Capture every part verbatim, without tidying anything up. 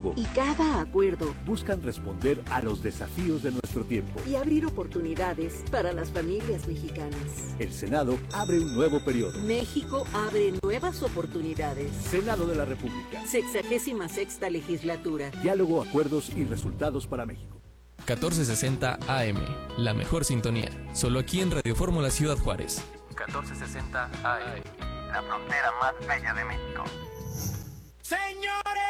equipo y cada acuerdo buscan responder a los desafíos de nuestro tiempo y abrir oportunidades para las familias mexicanas. El Senado abre un nuevo periodo. México abre nuevas oportunidades. Senado de la República. Sexagésima sexta legislatura. Diálogo, acuerdos y resultados para México. catorce sesenta A M, la mejor sintonía. Solo aquí en Radio Fórmula Ciudad Juárez. catorce sesenta A M, la frontera más bella de México. ¡Señores!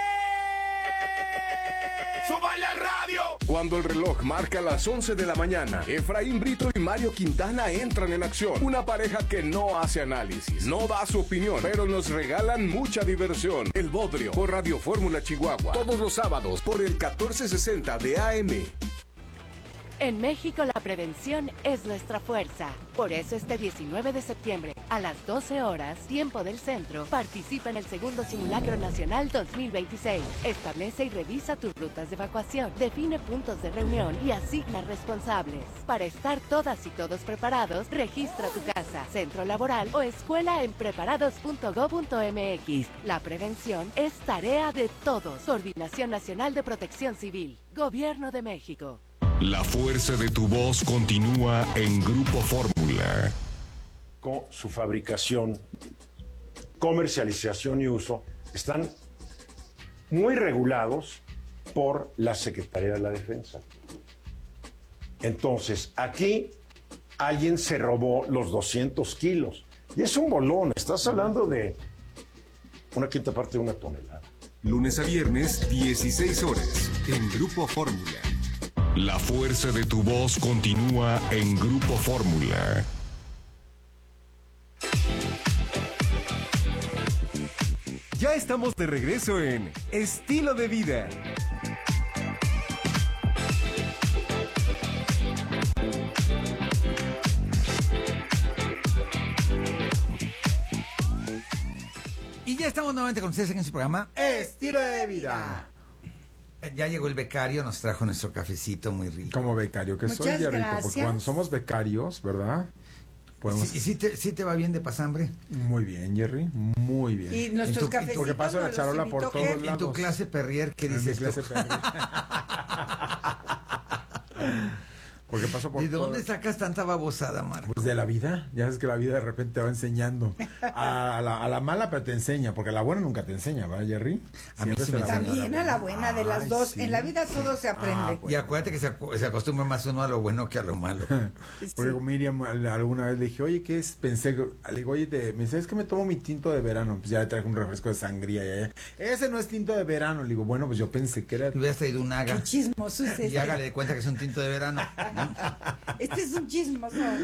¡Súbale al radio! Cuando el reloj marca las once de la mañana, Efraín Brito y Mario Quintana entran en acción. Una pareja que no hace análisis, no da su opinión, pero nos regalan mucha diversión. El Bodrio, por Radio Fórmula Chihuahua. Todos los sábados, por el catorce sesenta de A M. En México la prevención es nuestra fuerza. Por eso este diecinueve de septiembre, a las doce horas, tiempo del centro, participa en el segundo Simulacro Nacional dos mil veintiséis. Establece y revisa tus rutas de evacuación, define puntos de reunión y asigna responsables. Para estar todas y todos preparados, registra tu casa, centro laboral o escuela en preparados punto gob punto eme equis. La prevención es tarea de todos. Coordinación Nacional de Protección Civil. Gobierno de México. La fuerza de tu voz continúa en Grupo Fórmula. Con su fabricación, comercialización y uso están muy regulados por la Secretaría de la Defensa. Entonces, aquí alguien se robó los doscientos kilos. Y es un bolón, estás hablando de una quinta parte de una tonelada. Lunes a viernes, dieciséis horas, en Grupo Fórmula. La fuerza de tu voz continúa en Grupo Fórmula. Ya estamos de regreso en Estilo de Vida. Y ya estamos nuevamente con ustedes en su programa Estilo de Vida. Ya llegó el becario, nos trajo nuestro cafecito muy rico. Como becario que Muchas soy, ya rico, gracias. porque cuando somos becarios, ¿verdad? Podemos... ¿Y si te, si te va bien de pasambre? Muy bien, Jerry, muy bien. Y nuestros tu- cafecitos. Porque paso la nos charola los por invitó todos él. lados. En tu clase Perrier, ¿qué En mi dices tú? clase Perrier. Porque paso por ¿De todo- dónde sacas tanta babosada, Marco? Pues de la vida, ya sabes que la vida de repente te va enseñando a la, a la mala, pero te enseña, porque a la buena nunca te enseña, ¿verdad, Jerry? A mí Siempre sí te me la enseña. buena. También a la buena de las Ay, dos. sí. En la vida todo se aprende. Ah, Y acuérdate que se, acu- se acostumbra más uno a lo bueno que a lo malo. Porque Miriam alguna vez le dije, oye, ¿qué es? Pensé, que- le digo, oye, te- me dice, es que me tomo mi tinto de verano. Pues ya le traje un refresco de sangría. Y ella, ese no es tinto de verano. Le digo, bueno, pues yo pensé que era... Te hubieras traído un haga. Qué chismoso es Y este. hágale de cuenta que es un tinto de verano. ¿no? Este es un chismoso.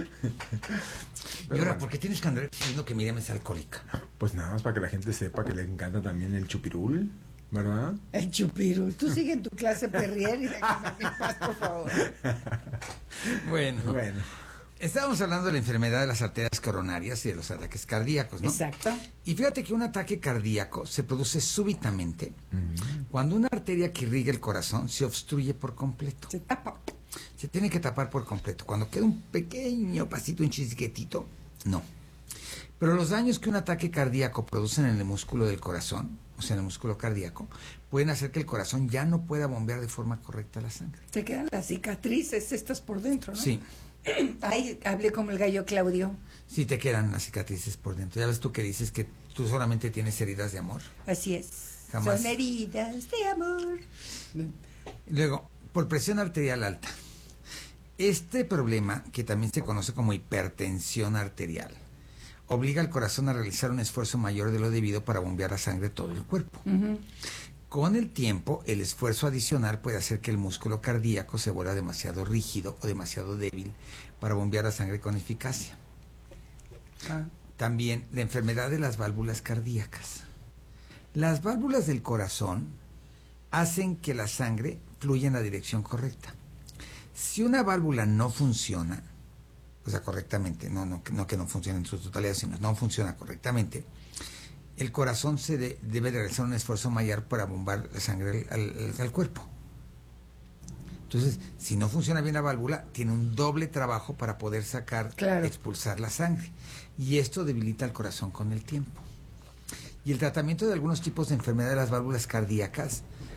Y ahora, ¿por qué tienes que andar diciendo que Miriam es alcohólica? Pues nada más para que la gente sepa que le encanta también el chupirul, ¿verdad? El chupirul. Tú sigue en tu clase Perrier y déjame en paz, por favor. Bueno, Bueno. estábamos hablando de la enfermedad de las arterias coronarias y de los ataques cardíacos, ¿no? Exacto. Y fíjate que un ataque cardíaco se produce súbitamente cuando una arteria que irriga el corazón se obstruye por completo. Se tapa. Se tiene que tapar por completo. Cuando queda un pequeño pasito, un chisquetito, no. Pero los daños que un ataque cardíaco produce en el músculo del corazón, o sea, en el músculo cardíaco, pueden hacer que el corazón ya no pueda bombear de forma correcta la sangre. Te quedan las cicatrices estas por dentro, ¿no? Sí, Ay, hablé como el gallo Claudio. sí te quedan las cicatrices por dentro. Ya ves tú que dices que tú solamente tienes heridas de amor. Así es. Jamás. Son heridas de amor. Luego, por presión arterial alta. Este problema, que también se conoce como hipertensión arterial, obliga al corazón a realizar un esfuerzo mayor de lo debido para bombear la sangre a todo el cuerpo. Ujú. Con el tiempo, el esfuerzo adicional puede hacer que el músculo cardíaco se vuelva demasiado rígido o demasiado débil para bombear la sangre con eficacia. Ah. También la enfermedad de las válvulas cardíacas. Las válvulas del corazón hacen que la sangre fluya en la dirección correcta. Si una válvula no funciona, o sea, correctamente, no, no, no que no funcione en su totalidad, sino no funciona correctamente, el corazón se de- debe de realizar un esfuerzo mayor para bombar la sangre al, al- al cuerpo. Entonces, si no funciona bien la válvula, tiene un doble trabajo para poder sacar, Claro. expulsar la sangre. Y esto debilita el corazón con el tiempo. Y el tratamiento de algunos tipos de enfermedad de las válvulas cardíacas